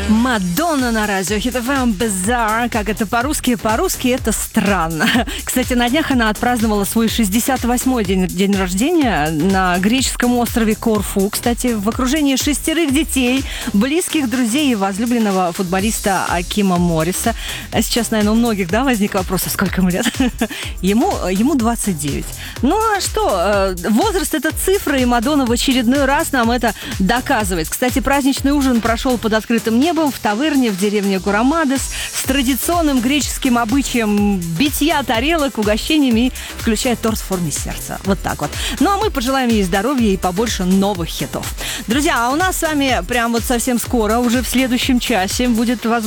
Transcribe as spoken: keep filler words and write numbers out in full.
Мадонна на радио Хит эф эм Bizarre. Как это по-русски? По-русски это странно. Кстати, на днях она отпраздновала свой шестьдесят восьмой день, день рождения на греческом острове Корфу. Кстати, в окружении шестерых детей, близких друзей и возлюбленного футболиста Акима Морриса. Сейчас, наверное, у многих, да, возник вопрос, а сколько ему лет? Ему, ему двадцать девять. Ну а что? Возраст — это цифра, и Мадонна в очередной раз нам это доказывает. Кстати, праздничный ужин прошел под открытым небом в таверне в деревне Курамадес с традиционным греческим обычаем битья тарелок, угощениями, включая торт в форме сердца. Вот так вот. Ну а мы пожелаем ей здоровья и побольше новых хитов. Друзья, а у нас с вами прям вот совсем скоро, уже в следующем часе, будет возможность